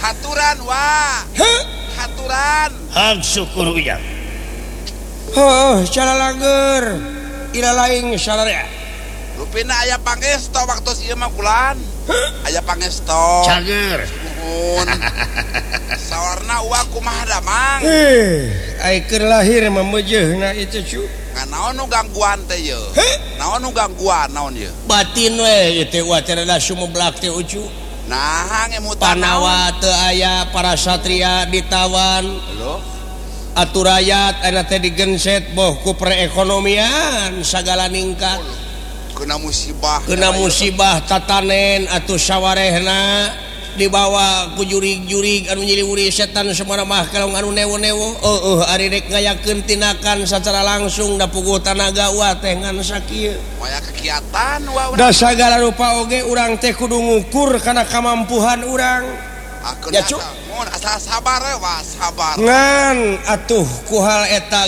haturan haturan syukur ujang cara lager ira lain salarea rupina aya pangesto waktu ieu mah kulan aya pangesto cager nuhun sawarna uang kumaha damang keur lahir memejehna itu cu naon nu gangguan teh ye naon nu gangguan naon ye batin we teh wacara sumeblak teh ucu nah ngemut panawa teu aya para satria ditawan atur rakyat ana teh digenset boh ku perekonomian sagala ningkat kena musibah tatanen atuh sawarehna dibawa ku jurig-jurig anu nyiliwuri setan semana mah kalau anu newo-newo ari rek ngayakeun tinakan secara langsung da puguh tanaga wa teh ngan sakieu moya kegiatan wa da sagala rupa oge urang teh kudu ngukur kana kamampuhan urang ya cu mun asal sabar we sabar ngan atuh ku hal eta